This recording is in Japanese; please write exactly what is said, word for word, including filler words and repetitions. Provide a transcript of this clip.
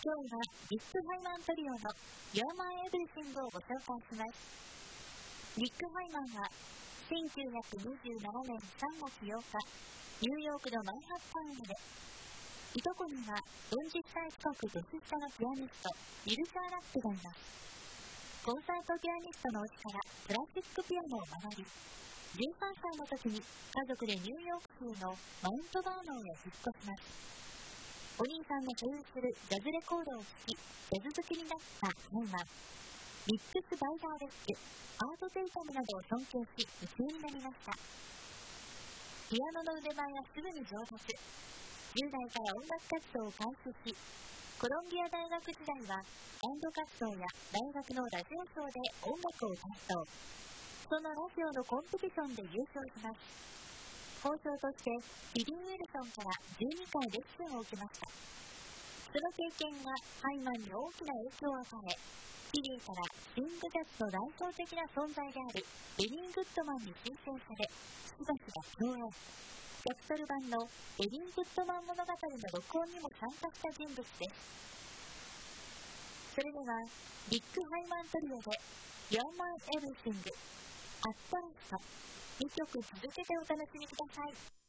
今日はリック・ハイマントリオの You're My Everything をご紹介します。リック・ハイマンはせんきゅうひゃくにじゅうななねんさんがつようか、ニューヨークのマンハッタン生まれ。いとこにはよんじゅっさい近く年下のピアニスト、ウィルチャー・ラップがいます。コンサートピアニストのうちからクラシックピアノを学び、じゅうさんさいの時に家族でニューヨーク州のマウントバーノーへ引っ越します。お兄さんが所有するジャズレコードを聴き、ジャズ好きになったハイマン。リックス・バイダーレック、アート・テイタムなどを尊敬し、夢中になりました。ピアノの腕前はすぐに上達。じゅうだいから音楽活動を開始し、コロンビア大学時代はバンド活動や大学のラジオショーで音楽を担当。そのラジオのコンペティションで優勝します。講師としてビリー・ウィルソンからじゅうにかいレッスンを受けました。その経験がハイマンに大きな影響を与え、ビリーからシングジャズの代表的な存在であるベニー・グッドマンに推薦され、しばしば共演。キャプトル版のベニー・グッドマン物語の録音にも参加した人物です。それではリック・ハイマントリオで You're My Everything、アットラストにきょく続けてお楽しみください。